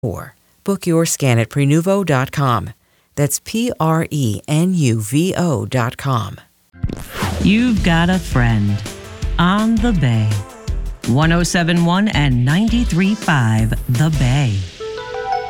Book your scan at Prenuvo.com. That's Prenuvo.com. You've got a friend on the Bay. 107.1 and 93.5 The Bay.